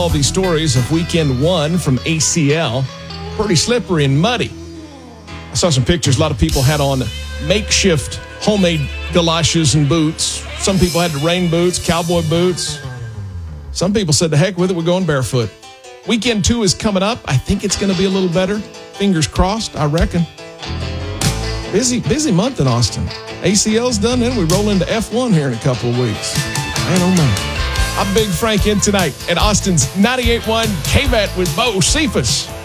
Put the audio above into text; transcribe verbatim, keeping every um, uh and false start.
all these stories of weekend one from A C L. Pretty slippery and muddy. I saw some pictures. A lot of people had on makeshift homemade galoshes and boots. Some people had the rain boots, cowboy boots. Some people said, the heck with it, we're going barefoot. Weekend two is coming up. I think it's going to be a little better. Fingers crossed, I reckon. Busy, busy month in Austin. A C L's done, then we roll into F one here in a couple of weeks. Man, oh man. I'm Big Frank in tonight at Austin's ninety-eight point one K B A T with Bo Cephas.